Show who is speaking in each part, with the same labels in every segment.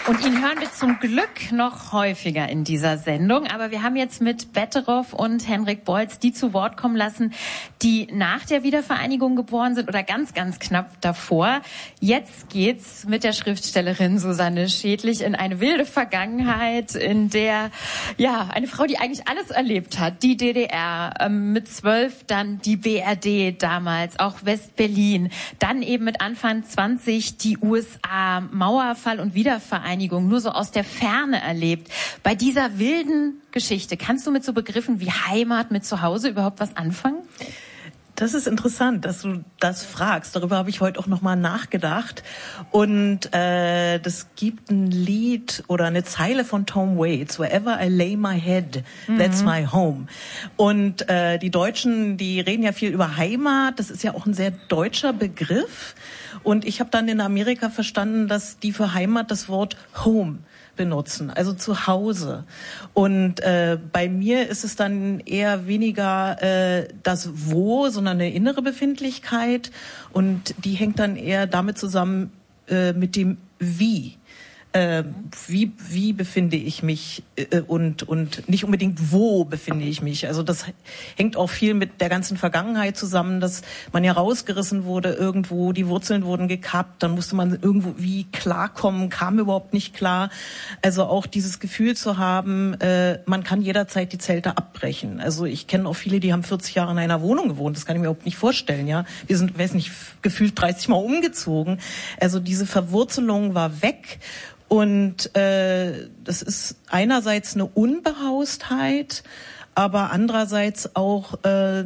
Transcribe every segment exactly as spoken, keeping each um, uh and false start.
Speaker 1: Und ihn hören wir zum Glück noch häufiger in dieser Sendung. Aber wir haben jetzt mit Betteroff und Henrik Bolz die zu Wort kommen lassen, die nach der Wiedervereinigung geboren sind oder ganz, ganz knapp davor. Jetzt geht's mit der Schriftstellerin Susanne Schädlich in eine wilde Vergangenheit, in der, ja, eine Frau, die eigentlich alles erlebt hat, die D D R, ähm, mit zwölf dann die B R D damals, auch West-Berlin, dann eben mit Anfang zwanzig die U S A, Mauerfall und Wiedervereinigung, nur so aus der Ferne erlebt. Bei dieser wilden Geschichte, kannst du mit so Begriffen wie Heimat, mit Zuhause überhaupt was anfangen?
Speaker 2: Das ist interessant, dass du das fragst. Darüber habe ich heute auch nochmal nachgedacht. Und äh, das gibt ein Lied oder eine Zeile von Tom Waits, Wherever I lay my head, that's mhm. my home. Und äh, die Deutschen, die reden ja viel über Heimat. Das ist ja auch ein sehr deutscher Begriff. Und ich habe dann in Amerika verstanden, dass die für Heimat das Wort Home benutzen, also zu Hause. Und äh, bei mir ist es dann eher weniger äh, das Wo, sondern eine innere Befindlichkeit. Und die hängt dann eher damit zusammen äh, mit dem Wie. Äh, wie wie befinde ich mich äh, und und nicht unbedingt wo befinde ich mich. Also das hängt auch viel mit der ganzen Vergangenheit zusammen, dass man ja rausgerissen wurde irgendwo, die Wurzeln wurden gekappt, dann musste man irgendwo wie klarkommen, kam überhaupt nicht klar. Also auch dieses Gefühl zu haben, äh, man kann jederzeit die Zelte abbrechen. Also ich kenne auch viele, die haben vierzig Jahre in einer Wohnung gewohnt, das kann ich mir überhaupt nicht vorstellen. Ja, wir sind, weiß nicht, gefühlt dreißig Mal umgezogen. Also diese Verwurzelung war weg. Und äh, das ist einerseits eine Unbehaustheit, aber andererseits auch äh,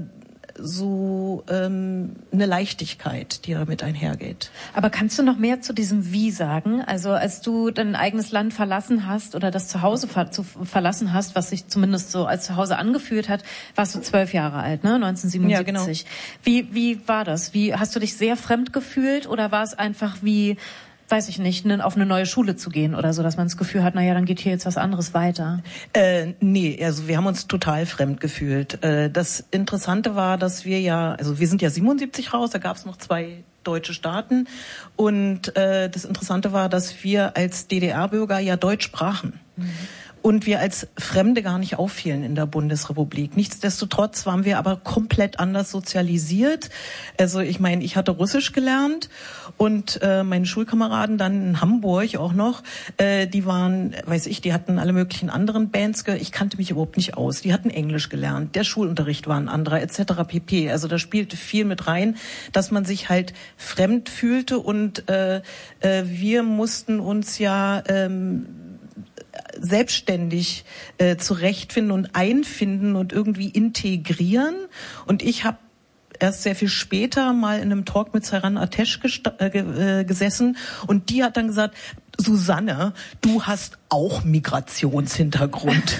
Speaker 2: so ähm, eine Leichtigkeit, die damit einhergeht.
Speaker 3: Aber kannst du noch mehr zu diesem Wie sagen? Also als du dein eigenes Land verlassen hast oder das Zuhause ver- zu verlassen hast, was sich zumindest so als Zuhause angefühlt hat, warst du zwölf Jahre alt, ne? neunzehnhundertsiebenundsiebzig. Ja, genau. Wie, wie war das? Wie, hast du dich sehr fremd gefühlt oder war es einfach wie, weiß ich nicht, auf eine neue Schule zu gehen oder so, dass man das Gefühl hat, naja, dann geht hier jetzt was anderes weiter?
Speaker 2: Äh, nee, also wir haben uns total fremd gefühlt. Äh, das Interessante war, dass wir ja, also wir sind ja siebenundsiebzig raus, da gab es noch zwei deutsche Staaten und äh, das Interessante war, dass wir als D D R-Bürger ja Deutsch sprachen. Mhm. Und wir als Fremde gar nicht auffielen in der Bundesrepublik. Nichtsdestotrotz waren wir aber komplett anders sozialisiert. Also ich meine, ich hatte Russisch gelernt und äh, meine Schulkameraden dann in Hamburg auch noch, äh, die waren, weiß ich, die hatten alle möglichen anderen Bands. Ich kannte mich überhaupt nicht aus. Die hatten Englisch gelernt, der Schulunterricht war ein anderer, et cetera pp. Also da spielte viel mit rein, dass man sich halt fremd fühlte und äh, äh, wir mussten uns ja ähm, selbstständig äh, zurechtfinden und einfinden und irgendwie integrieren. Und ich habe erst sehr viel später mal in einem Talk mit Seyran Atesh gesta- äh, äh, gesessen und die hat dann gesagt, Susanne, du hast auch Migrationshintergrund.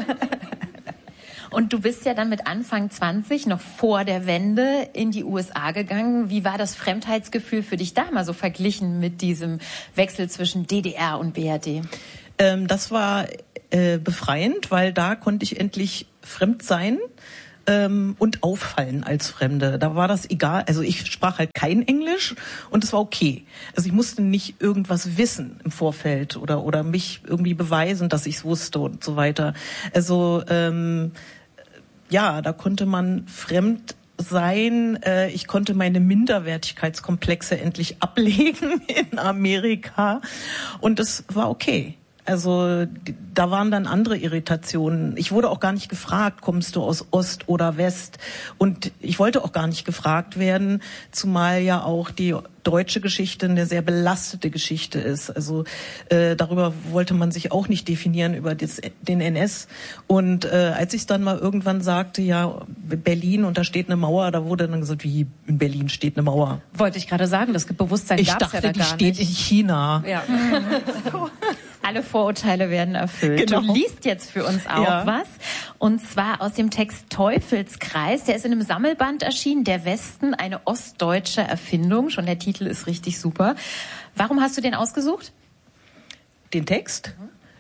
Speaker 1: Und du bist ja dann mit Anfang zwanzig, noch vor der Wende, in die U S A gegangen. Wie war das Fremdheitsgefühl für dich da mal so verglichen mit diesem Wechsel zwischen D D R und B R D?
Speaker 2: Ähm, das war äh, befreiend, weil da konnte ich endlich fremd sein ähm, und auffallen als Fremde. Da war das egal. Also ich sprach halt kein Englisch und es war okay. Also ich musste nicht irgendwas wissen im Vorfeld oder oder mich irgendwie beweisen, dass ich es wusste und so weiter. Also ähm, ja, da konnte man fremd sein. Äh, ich konnte meine Minderwertigkeitskomplexe endlich ablegen in Amerika und das war okay. Also da waren dann andere Irritationen. Ich wurde auch gar nicht gefragt, kommst du aus Ost oder West? Und ich wollte auch gar nicht gefragt werden, zumal ja auch die deutsche Geschichte eine sehr belastete Geschichte ist. Also äh, darüber wollte man sich auch nicht definieren, über das, den N S. Und äh, als ich dann mal irgendwann sagte, ja, Berlin und da steht eine Mauer, da wurde dann gesagt, wie in Berlin steht eine Mauer.
Speaker 3: Wollte ich gerade sagen, das Bewusstsein
Speaker 2: ich
Speaker 3: gab's
Speaker 2: dachte,
Speaker 3: ja da gar nicht.
Speaker 2: Ich dachte, die steht in China.
Speaker 3: Ja.
Speaker 1: Alle Vorurteile werden erfüllt.
Speaker 2: Genau.
Speaker 1: Du liest jetzt für uns auch ja. was. Und zwar aus dem Text Teufelskreis. Der ist in einem Sammelband erschienen. Der Westen, eine ostdeutsche Erfindung. Schon der Titel ist richtig super. Warum hast du den ausgesucht?
Speaker 2: Den Text?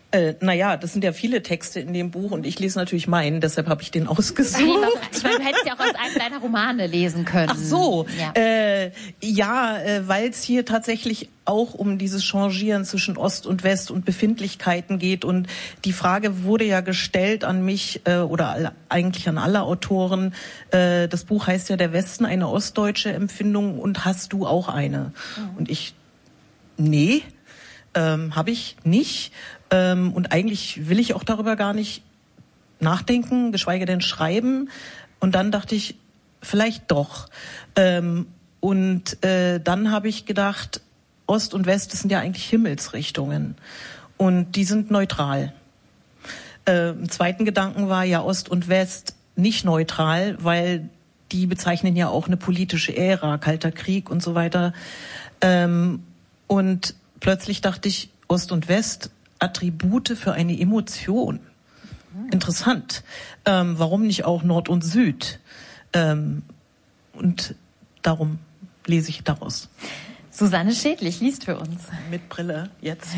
Speaker 2: Äh, naja, das sind ja viele Texte in dem Buch und ich lese natürlich meinen, deshalb habe ich den ausgesucht.
Speaker 1: Ich meine, du hättest ja auch aus einem deiner Romane lesen können.
Speaker 2: Ach so,
Speaker 1: ja,
Speaker 2: äh, ja äh, weil es hier tatsächlich auch um dieses Changieren zwischen Ost und West und Befindlichkeiten geht und die Frage wurde ja gestellt an mich äh, oder alle, eigentlich an alle Autoren. Äh, das Buch heißt ja Der Westen, eine ostdeutsche Empfindung und hast du auch eine? Mhm. Und ich, nee, ähm, habe ich nicht. Ähm, und eigentlich will ich auch darüber gar nicht nachdenken, geschweige denn schreiben. Und dann dachte ich, vielleicht doch. Ähm, und äh, dann habe ich gedacht, Ost und West, das sind ja eigentlich Himmelsrichtungen. Und die sind neutral. Äh, im zweiten Gedanken war ja Ost und West nicht neutral, weil die bezeichnen ja auch eine politische Ära, Kalter Krieg und so weiter. Ähm, und plötzlich dachte ich, Ost und West, Attribute für eine Emotion. Interessant. Ähm, warum nicht auch Nord und Süd? Ähm, und darum lese ich daraus.
Speaker 1: Susanne Schädlich liest für uns.
Speaker 2: Mit Brille, jetzt.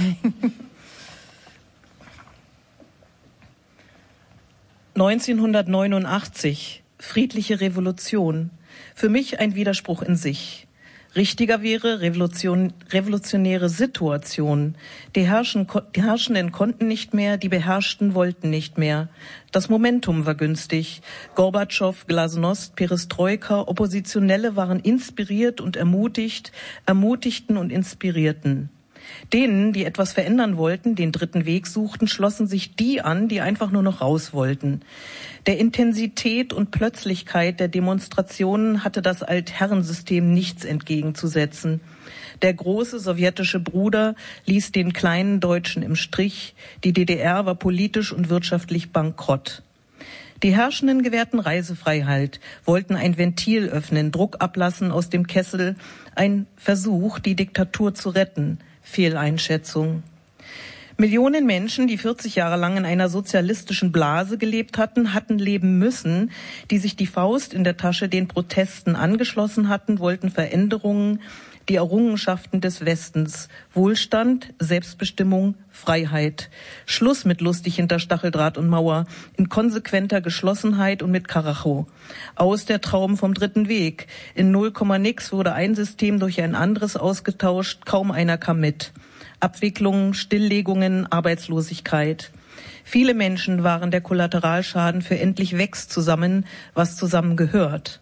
Speaker 2: neunzehnhundertneunundachtzig, friedliche Revolution. Für mich ein Widerspruch in sich. Richtiger wäre Revolution, revolutionäre Situation. Die, Herrschen, die Herrschenden konnten nicht mehr, die Beherrschten wollten nicht mehr. Das Momentum war günstig. Gorbatschow, Glasnost, Perestroika, Oppositionelle waren inspiriert und ermutigt, ermutigten und inspirierten. Denen, die etwas verändern wollten, den dritten Weg suchten, schlossen sich die an, die einfach nur noch raus wollten. Der Intensität und Plötzlichkeit der Demonstrationen hatte das Altherrensystem nichts entgegenzusetzen. Der große sowjetische Bruder ließ den kleinen Deutschen im Strich. Die D D R war politisch und wirtschaftlich bankrott. Die Herrschenden gewährten Reisefreiheit, wollten ein Ventil öffnen, Druck ablassen aus dem Kessel, ein Versuch, die Diktatur zu retten. Fehleinschätzung. Millionen Menschen, die vierzig Jahre lang in einer sozialistischen Blase gelebt hatten, hatten leben müssen, die sich die Faust in der Tasche den Protesten angeschlossen hatten, wollten Veränderungen, die Errungenschaften des Westens, Wohlstand, Selbstbestimmung, Freiheit. Schluss mit lustig hinter Stacheldraht und Mauer, in konsequenter Geschlossenheit und mit Karacho. Aus der Traum vom dritten Weg. In null Komma nix wurde ein System durch ein anderes ausgetauscht, kaum einer kam mit. Abwicklungen, Stilllegungen, Arbeitslosigkeit. Viele Menschen waren der Kollateralschaden für endlich wächst zusammen, was zusammengehört.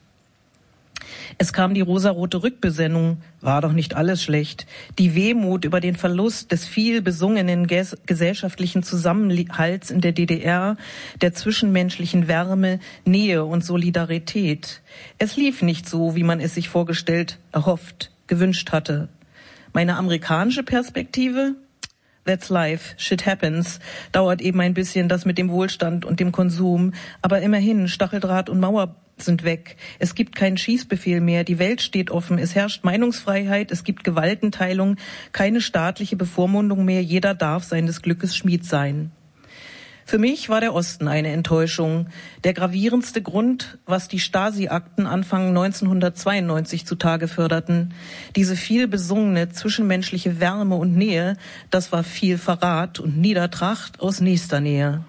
Speaker 2: Es kam die rosarote Rückbesinnung, war doch nicht alles schlecht. Die Wehmut über den Verlust des viel besungenen ges- gesellschaftlichen Zusammenhalts in der D D R, der zwischenmenschlichen Wärme, Nähe und Solidarität. Es lief nicht so, wie man es sich vorgestellt, erhofft, gewünscht hatte. Meine amerikanische Perspektive? That's life, shit happens. Dauert eben ein bisschen das mit dem Wohlstand und dem Konsum. Aber immerhin, Stacheldraht und Mauer sind weg. Es gibt keinen Schießbefehl mehr. Die Welt steht offen. Es herrscht Meinungsfreiheit. Es gibt Gewaltenteilung. Keine staatliche Bevormundung mehr. Jeder darf seines Glückes Schmied sein. Für mich war der Osten eine Enttäuschung. Der gravierendste Grund, was die Stasi-Akten Anfang neunzehnhundertzweiundneunzig zutage förderten. Diese viel besungene zwischenmenschliche Wärme und Nähe, das war viel Verrat und Niedertracht aus nächster Nähe.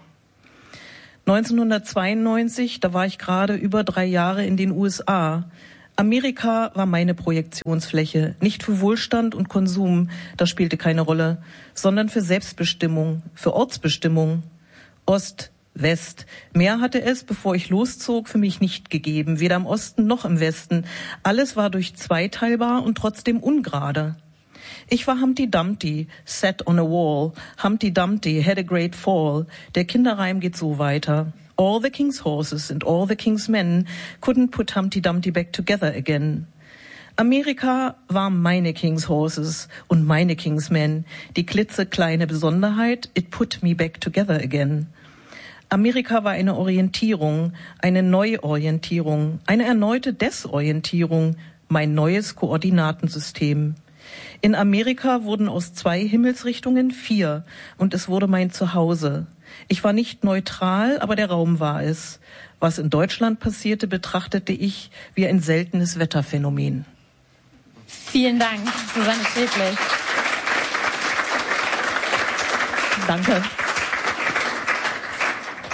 Speaker 2: neunzehnhundertzweiundneunzig, da war ich gerade über drei Jahre in den U S A. Amerika war meine Projektionsfläche, nicht für Wohlstand und Konsum, das spielte keine Rolle, sondern für Selbstbestimmung, für Ortsbestimmung. Ost, West. Mehr hatte es, bevor ich loszog, für mich nicht gegeben, weder im Osten noch im Westen. Alles war durch zweiteilbar und trotzdem ungerade. Ich war Humpty Dumpty, sat on a wall. Humpty Dumpty had a great fall. Der Kinderreim geht so weiter. All the king's horses and all the king's men couldn't put Humpty Dumpty back together again. Amerika war meine King's Horses und meine King's Men. Die klitzekleine Besonderheit, it put me back together again. Amerika war eine Orientierung, eine Neuorientierung, eine erneute Desorientierung, mein neues Koordinatensystem. In Amerika wurden aus zwei Himmelsrichtungen vier und es wurde mein Zuhause. Ich war nicht neutral, aber der Raum war es. Was in Deutschland passierte, betrachtete ich wie ein seltenes Wetterphänomen.
Speaker 1: Vielen Dank, Susanne Schädlich.
Speaker 2: Danke.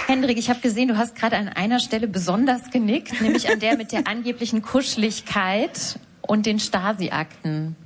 Speaker 1: Hendrik, ich habe gesehen, du hast gerade an einer Stelle besonders genickt, nämlich an der mit der angeblichen Kuscheligkeit und den Stasi-Akten.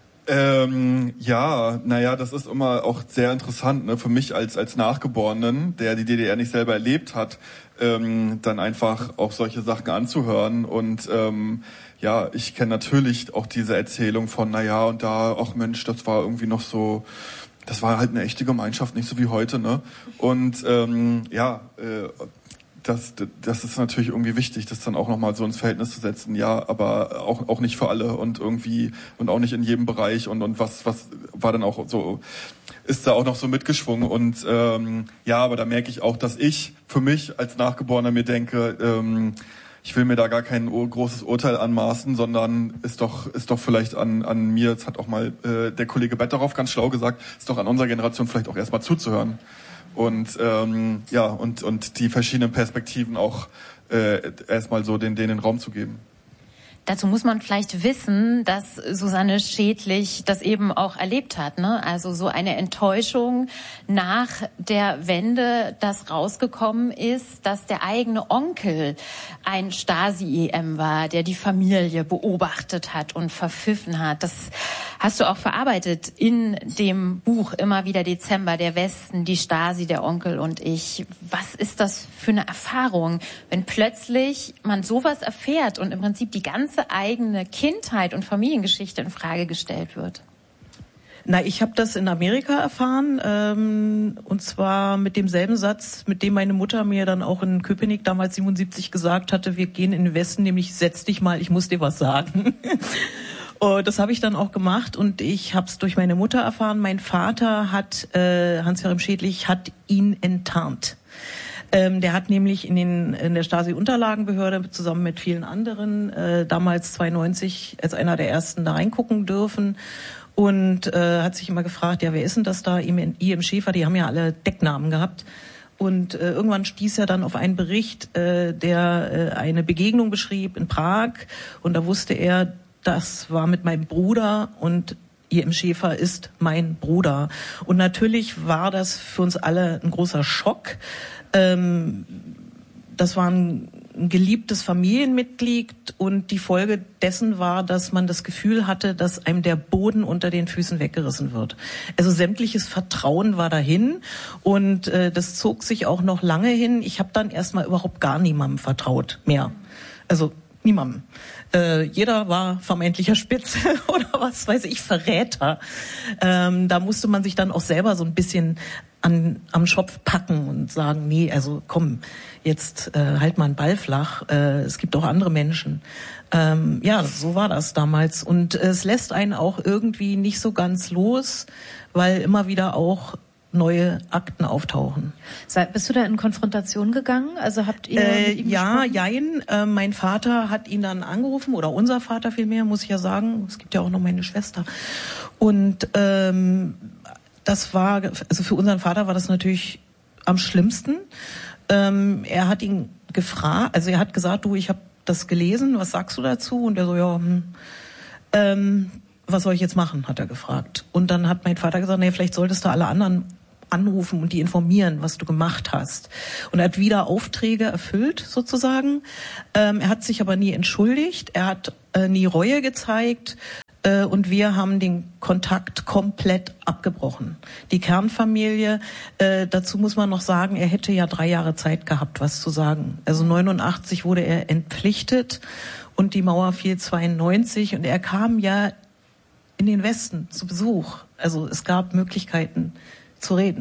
Speaker 4: Ähm, ja, naja, das ist immer auch sehr interessant, ne, für mich als als Nachgeborenen, der die D D R nicht selber erlebt hat, ähm, dann einfach auch solche Sachen anzuhören. Und ähm, ja, ich kenne natürlich auch diese Erzählung von, naja, und da, ach Mensch, das war irgendwie noch so, das war halt eine echte Gemeinschaft, nicht so wie heute, ne? Und ähm, ja, äh, Das, das ist natürlich irgendwie wichtig, das dann auch nochmal so ins Verhältnis zu setzen, ja, aber auch auch nicht für alle und irgendwie und auch nicht in jedem Bereich und und was was war dann auch so, ist da auch noch so mitgeschwungen und ähm, ja, aber da merke ich auch, dass ich für mich als Nachgeborener mir denke, ähm, ich will mir da gar kein großes Urteil anmaßen, sondern ist doch ist doch vielleicht an an mir, jetzt hat auch mal äh, der Kollege Betteroff ganz schlau gesagt, ist doch an unserer Generation vielleicht auch erstmal zuzuhören. Und ähm, ja und und die verschiedenen Perspektiven auch äh, erstmal so den denen Raum zu geben.
Speaker 1: Dazu muss man vielleicht wissen, dass Susanne Schädlich das eben auch erlebt hat, ne? Also so eine Enttäuschung nach der Wende, dass rausgekommen ist, dass der eigene Onkel ein Stasi-E M war, der die Familie beobachtet hat und verpfiffen hat. Das hast du auch verarbeitet in dem Buch Immer wieder Dezember, der Westen, die Stasi, der Onkel und ich. Was ist das für eine Erfahrung, wenn plötzlich man sowas erfährt und im Prinzip die ganze eigene Kindheit und Familiengeschichte in Frage gestellt wird?
Speaker 2: Na, ich habe das in Amerika erfahren, ähm, und zwar mit demselben Satz, mit dem meine Mutter mir dann auch in Köpenick damals siebenundsiebzig gesagt hatte, wir gehen in den Westen, nämlich setz dich mal, ich muss dir was sagen. Und das habe ich dann auch gemacht und ich habe es durch meine Mutter erfahren. Mein Vater hat, äh, Hans-Joachim Schädlich, hat ihn enttarnt. Ähm, der hat nämlich in den in der Stasi-Unterlagenbehörde zusammen mit vielen anderen äh, damals zweiundneunzig als einer der ersten da reingucken dürfen und äh, hat sich immer gefragt, ja, wer ist denn das da? I M Schäfer, die haben ja alle Decknamen gehabt. Und äh, irgendwann stieß er dann auf einen Bericht, äh, der äh, eine Begegnung beschrieb in Prag und da wusste er, das war mit meinem Bruder und I M Schäfer ist mein Bruder. Und natürlich war das für uns alle ein großer Schock. Ähm, das war ein, ein geliebtes Familienmitglied und die Folge dessen war, dass man das Gefühl hatte, dass einem der Boden unter den Füßen weggerissen wird. Also sämtliches Vertrauen war dahin und äh, das zog sich auch noch lange hin. Ich habe dann erstmal überhaupt gar niemandem vertraut mehr. Also niemandem. Äh, jeder war vermeintlicher Spitze oder was weiß ich, Verräter. Ähm, da musste man sich dann auch selber so ein bisschen an, am Schopf packen und sagen, nee, also komm, jetzt äh, halt mal einen Ball flach. Äh, es gibt auch andere Menschen. Ähm, ja, so war das damals. Und äh, es lässt einen auch irgendwie nicht so ganz los, weil immer wieder auch neue Akten auftauchen.
Speaker 3: Bist du da in Konfrontation gegangen? Also habt ihr
Speaker 2: äh,
Speaker 3: mit ihm
Speaker 2: Ja,
Speaker 3: gesprochen?
Speaker 2: jein. Äh, mein Vater hat ihn dann angerufen, oder unser Vater vielmehr, muss ich ja sagen. Es gibt ja auch noch meine Schwester. Und ähm, das war, also für unseren Vater war das natürlich am schlimmsten. Ähm, er hat ihn gefragt, also er hat gesagt, du, ich habe das gelesen, was sagst du dazu? Und er so, ja, hm, ähm, was soll ich jetzt machen, hat er gefragt. Und dann hat mein Vater gesagt, nee, vielleicht solltest du alle anderen anrufen und die informieren, was du gemacht hast. Und er hat wieder Aufträge erfüllt, sozusagen. Ähm, er hat sich aber nie entschuldigt, er hat äh, nie Reue gezeigt äh, und wir haben den Kontakt komplett abgebrochen. Die Kernfamilie, äh, dazu muss man noch sagen, er hätte ja drei Jahre Zeit gehabt, was zu sagen. Also neunundachtzig wurde er entpflichtet und die Mauer fiel zweiundneunzig und er kam ja in den Westen zu Besuch. Also es gab Möglichkeiten zu reden.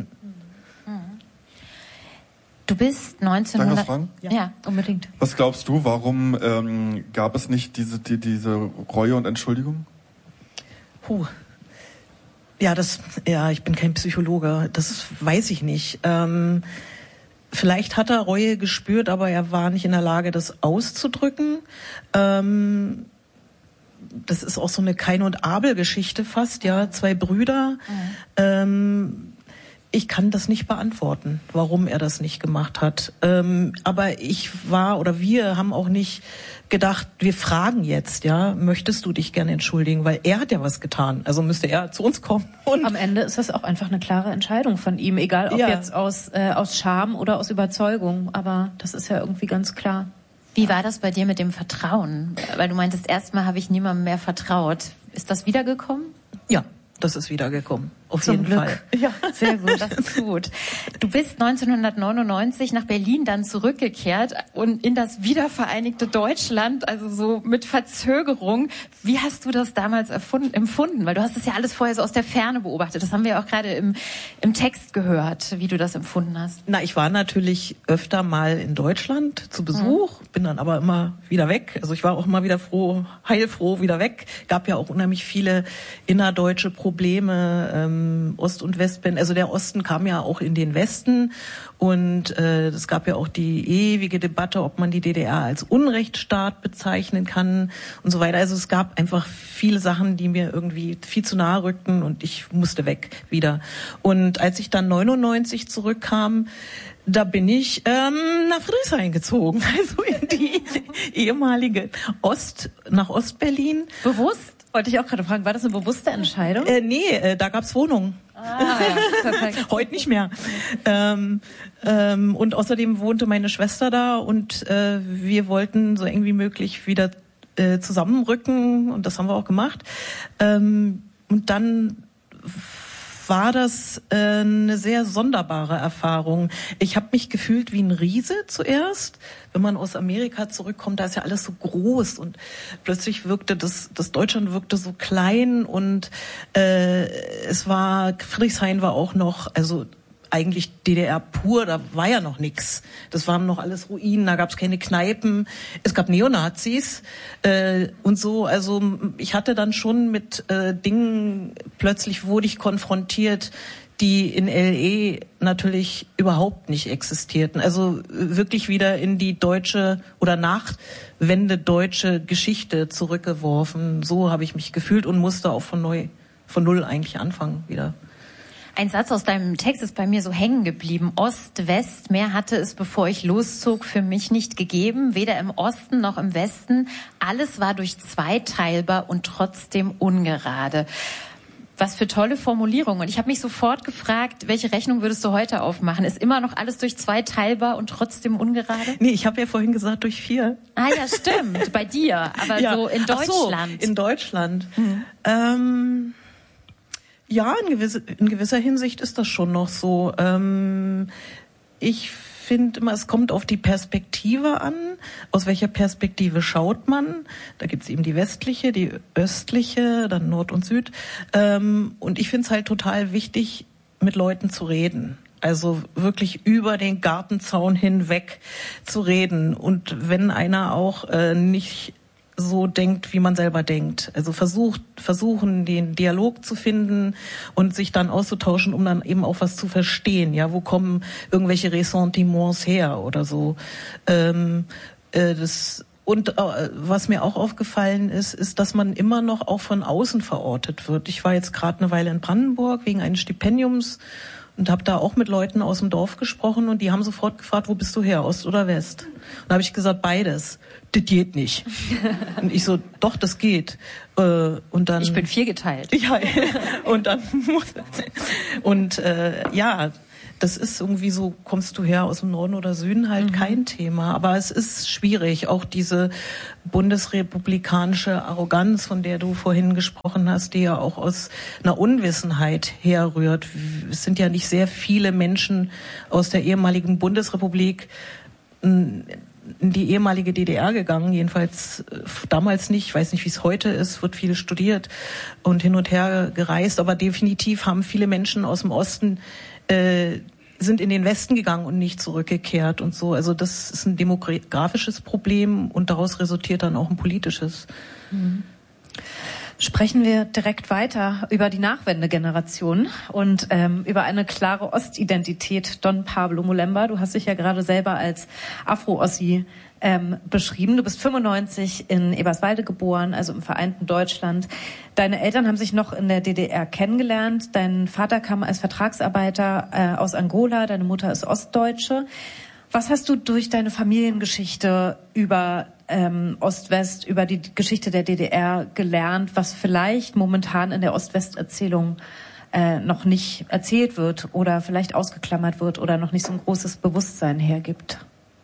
Speaker 1: Du bist neunzehnhundert...
Speaker 4: Darf ich was fragen?
Speaker 1: Ja. ja, unbedingt.
Speaker 4: Was glaubst du, warum ähm, gab es nicht diese die, diese Reue und Entschuldigung?
Speaker 2: Puh. Ja, das, ja, ich bin kein Psychologe. Das weiß ich nicht. Ähm, vielleicht hat er Reue gespürt, aber er war nicht in der Lage, das auszudrücken. Ähm, das ist auch so eine Kain- und Abel-Geschichte fast, ja. Zwei Brüder. Mhm. Ähm, Ich kann das nicht beantworten, warum er das nicht gemacht hat. Ähm, aber ich war oder wir haben auch nicht gedacht, wir fragen jetzt, ja, möchtest du dich gerne entschuldigen? Weil er hat ja was getan. Also müsste er zu uns kommen. Und
Speaker 3: am Ende ist das auch einfach eine klare Entscheidung von ihm, egal ob ja. jetzt aus, äh, aus Scham oder aus Überzeugung. Aber das ist ja irgendwie ganz klar.
Speaker 1: Wie war das bei dir mit dem Vertrauen? Weil du meintest, erstmal habe ich niemandem mehr vertraut. Ist das wiedergekommen?
Speaker 2: Ja. Das ist wiedergekommen. Auf
Speaker 1: Zum
Speaker 2: jeden
Speaker 1: Glück.
Speaker 2: Fall.
Speaker 1: Ja, sehr gut, das ist gut. Du bist neunzehnhundertneunundneunzig nach Berlin dann zurückgekehrt und in das wiedervereinigte Deutschland, also so mit Verzögerung. Wie hast du das damals erfunden, empfunden? Weil du hast das ja alles vorher so aus der Ferne beobachtet. Das haben wir ja auch gerade im, im Text gehört, wie du das empfunden hast.
Speaker 2: Na, ich war natürlich öfter mal in Deutschland zu Besuch, mhm. bin dann aber immer wieder weg. Also ich war auch immer wieder froh, heilfroh wieder weg. Gab ja auch unheimlich viele innerdeutsche Probleme, ähm, Ost- und Westbänder. Also der Osten kam ja auch in den Westen und äh, es gab ja auch die ewige Debatte, ob man die D D R als Unrechtsstaat bezeichnen kann und so weiter. Also es gab einfach viele Sachen, die mir irgendwie viel zu nahe rückten und ich musste weg wieder. Und als ich dann neunundneunzig zurückkam, da bin ich ähm, nach Friedrichshain gezogen, also in die ehemalige Ost, nach Ostberlin.
Speaker 3: Bewusst? Wollte ich auch gerade fragen, war das eine bewusste Entscheidung?
Speaker 2: Äh, nee, äh, da gab's Wohnungen.
Speaker 3: Ah, ja, perfekt.
Speaker 2: Heute nicht mehr. Ähm, ähm, und außerdem wohnte meine Schwester da und äh, wir wollten so eng wie möglich wieder äh, zusammenrücken und das haben wir auch gemacht. Ähm, und dann war das äh, eine sehr sonderbare Erfahrung. Ich habe mich gefühlt wie ein Riese zuerst. Wenn man aus Amerika zurückkommt, da ist ja alles so groß und plötzlich wirkte das, das Deutschland wirkte so klein und äh, es war, Friedrichshain war auch noch, also eigentlich D D R pur, da war ja noch nix. Das waren noch alles Ruinen, da gab es keine Kneipen, es gab Neonazis äh, und so. Also ich hatte dann schon mit äh, Dingen, plötzlich wurde ich konfrontiert, die in L E natürlich überhaupt nicht existierten. Also wirklich wieder in die deutsche oder Nachwende deutsche Geschichte zurückgeworfen. So habe ich mich gefühlt und musste auch von neu, von null eigentlich anfangen wieder.
Speaker 1: Ein Satz aus deinem Text ist bei mir so hängen geblieben. Ost, West, mehr hatte es, bevor ich loszog, für mich nicht gegeben. Weder im Osten noch im Westen. Alles war durch zwei teilbar und trotzdem ungerade. Was für tolle Formulierungen. Und ich habe mich sofort gefragt, welche Rechnung würdest du heute aufmachen? Ist immer noch alles durch zwei teilbar und trotzdem ungerade?
Speaker 2: Nee, ich habe ja vorhin gesagt durch vier.
Speaker 1: Ah ja, stimmt. Bei dir. Aber ja. So in Deutschland.
Speaker 2: Ach so, in Deutschland. Mhm. Ähm... Ja, in, gewisse, in gewisser Hinsicht ist das schon noch so. Ähm, ich finde immer, es kommt auf die Perspektive an. Aus welcher Perspektive schaut man? Da gibt's eben die westliche, die östliche, dann Nord und Süd. Ähm, und ich finde es halt total wichtig, mit Leuten zu reden. Also wirklich über den Gartenzaun hinweg zu reden. Und wenn einer auch äh, nicht so denkt, wie man selber denkt. Also versucht, versuchen, den Dialog zu finden und sich dann auszutauschen, um dann eben auch was zu verstehen. Ja, wo kommen irgendwelche Ressentiments her oder so. Ähm, äh, das Und äh, was mir auch aufgefallen ist, ist, dass man immer noch auch von außen verortet wird. Ich war jetzt gerade eine Weile in Brandenburg wegen eines Stipendiums und habe da auch mit Leuten aus dem Dorf gesprochen und die haben sofort gefragt, wo bist du her, Ost oder West? Und da habe ich gesagt, beides. Das geht nicht. Und ich so, doch, das geht. Und dann,
Speaker 1: ich bin viergeteilt.
Speaker 2: Ja, und dann und äh, ja, das ist irgendwie so, kommst du her aus dem Norden oder Süden, halt mhm. kein Thema. Aber es ist schwierig, auch diese bundesrepublikanische Arroganz, von der du vorhin gesprochen hast, die ja auch aus einer Unwissenheit herrührt. Es sind ja nicht sehr viele Menschen aus der ehemaligen Bundesrepublik in die ehemalige D D R gegangen, jedenfalls damals nicht. Ich weiß nicht, wie es heute ist, wird viel studiert und hin und her gereist, aber definitiv haben viele Menschen aus dem Osten äh, sind in den Westen gegangen und nicht zurückgekehrt und so. Also das ist ein demografisches Problem und daraus resultiert dann auch ein politisches.
Speaker 3: Mhm. Sprechen wir direkt weiter über die Nachwendegeneration und ähm, über eine klare Ostidentität. Don Pablo Molemba, du hast dich ja gerade selber als Afro-Ossi ähm, beschrieben. Du bist fünfundneunzig in Eberswalde geboren, also im vereinten Deutschland. Deine Eltern haben sich noch in der D D R kennengelernt. Dein Vater kam als Vertragsarbeiter äh, aus Angola, deine Mutter ist Ostdeutsche. Was hast du durch deine Familiengeschichte über ähm, Ost-West, über die Geschichte der D D R gelernt, was vielleicht momentan in der Ost-West-Erzählung äh, noch nicht erzählt wird oder vielleicht ausgeklammert wird oder noch nicht so ein großes Bewusstsein hergibt?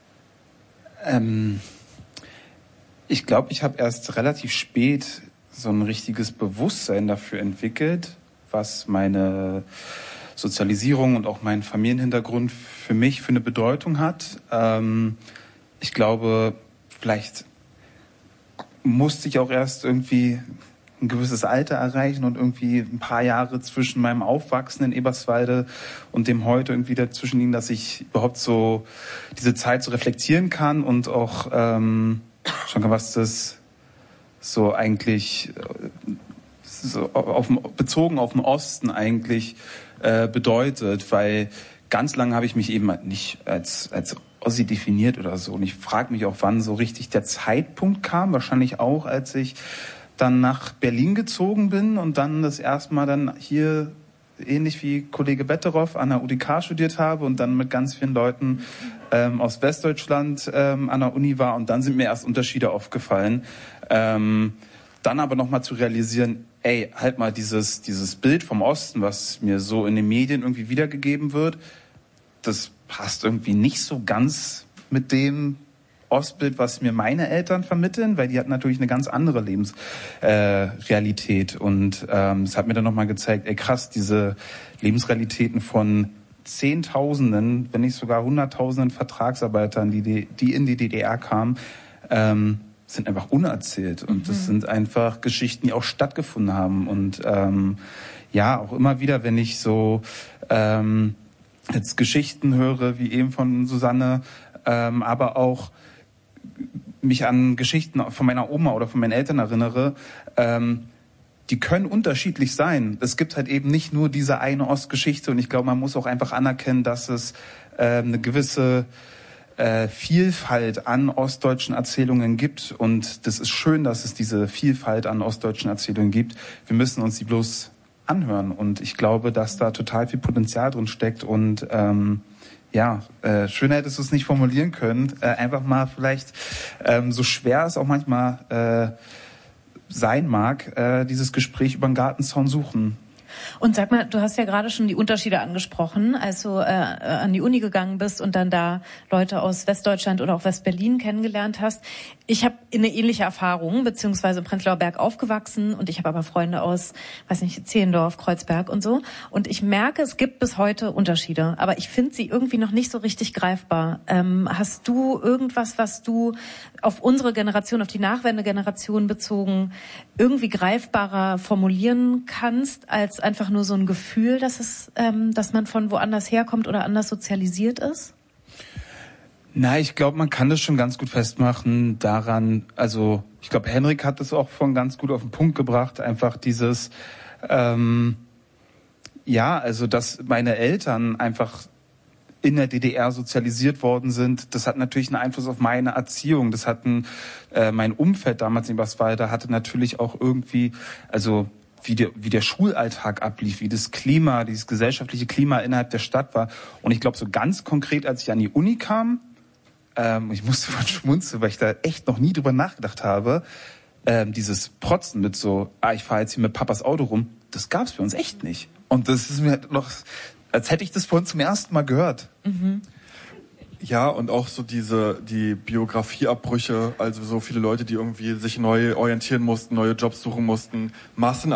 Speaker 5: Ähm, ich glaube, ich habe erst relativ spät so ein richtiges Bewusstsein dafür entwickelt, was meine Sozialisierung und auch mein Familienhintergrund für mich für eine Bedeutung hat. Ähm, ich glaube, vielleicht musste ich auch erst irgendwie ein gewisses Alter erreichen und irgendwie ein paar Jahre zwischen meinem Aufwachsen in Eberswalde und dem heute irgendwie dazwischen liegen, dass ich überhaupt so diese Zeit so reflektieren kann und auch ähm, schon kann, was das so eigentlich so auf, bezogen auf den Osten eigentlich äh, bedeutet, weil ganz lange habe ich mich eben nicht als als Ossi definiert oder so. Und ich frage mich auch, wann so richtig der Zeitpunkt kam. Wahrscheinlich auch, als ich dann nach Berlin gezogen bin und dann das erste Mal dann hier ähnlich wie Kollege Betteroff an der U D K studiert habe und dann mit ganz vielen Leuten ähm, aus Westdeutschland ähm, an der Uni war. Und dann sind mir erst Unterschiede aufgefallen. Ähm, dann aber nochmal zu realisieren, ey, halt mal dieses, dieses Bild vom Osten, was mir so in den Medien irgendwie wiedergegeben wird, das passt irgendwie nicht so ganz mit dem Ostbild, was mir meine Eltern vermitteln, weil die hatten natürlich eine ganz andere Lebensrealität. Äh, und ähm, es hat mir dann nochmal gezeigt, ey krass, diese Lebensrealitäten von Zehntausenden, wenn nicht sogar Hunderttausenden Vertragsarbeitern, die, die, die in die D D R kamen, ähm, sind einfach unerzählt. Und mhm. das sind einfach Geschichten, die auch stattgefunden haben. Und ähm, ja, auch immer wieder, wenn ich so ähm, jetzt Geschichten höre, wie eben von Susanne, ähm, aber auch mich an Geschichten von meiner Oma oder von meinen Eltern erinnere, ähm, die können unterschiedlich sein. Es gibt halt eben nicht nur diese eine Ostgeschichte und ich glaube, man muss auch einfach anerkennen, dass es äh, eine gewisse äh, Vielfalt an ostdeutschen Erzählungen gibt und das ist schön, dass es diese Vielfalt an ostdeutschen Erzählungen gibt. Wir müssen uns die bloß anhören und ich glaube, dass da total viel Potenzial drin steckt und ähm, ja, äh, schöner hättest du es nicht formulieren können. Äh, einfach mal vielleicht, ähm, so schwer es auch manchmal äh, sein mag, äh, dieses Gespräch über den Gartenzaun suchen.
Speaker 3: Und sag mal, du hast ja gerade schon die Unterschiede angesprochen, als du äh, an die Uni gegangen bist und dann da Leute aus Westdeutschland oder auch Westberlin kennengelernt hast. Ich habe eine ähnliche Erfahrung, beziehungsweise im Prenzlauer Berg aufgewachsen und ich habe aber Freunde aus, weiß nicht, Zehlendorf, Kreuzberg und so. Und ich merke, es gibt bis heute Unterschiede, aber ich finde sie irgendwie noch nicht so richtig greifbar. Ähm, hast du irgendwas, was du auf unsere Generation, auf die Nachwendegeneration bezogen, irgendwie greifbarer formulieren kannst, als einfach nur so ein Gefühl, dass es, ähm, dass man von woanders herkommt oder anders sozialisiert ist?
Speaker 5: Na, ich glaube, man kann das schon ganz gut festmachen daran, also ich glaube, Henrik hat das auch von ganz gut auf den Punkt gebracht, einfach dieses, ähm, ja, also dass meine Eltern einfach in der D D R sozialisiert worden sind, das hat natürlich einen Einfluss auf meine Erziehung. Das hat ein, äh, mein Umfeld damals in Eberswalde hatte natürlich auch irgendwie, also wie der, wie der Schulalltag ablief, wie das Klima, dieses gesellschaftliche Klima innerhalb der Stadt war. Und ich glaube, so ganz konkret, als ich an die Uni kam, ähm, ich musste von schmunzeln, weil ich da echt noch nie drüber nachgedacht habe, ähm, dieses Protzen mit so, ah, ich fahre jetzt hier mit Papas Auto rum, das gab's bei uns echt nicht. Und das ist mir noch, als hätte ich das vorhin zum ersten Mal gehört.
Speaker 3: Mhm.
Speaker 4: Ja, und auch so diese, die Biografieabbrüche, also so viele Leute, die irgendwie sich neu orientieren mussten, neue Jobs suchen mussten, Massen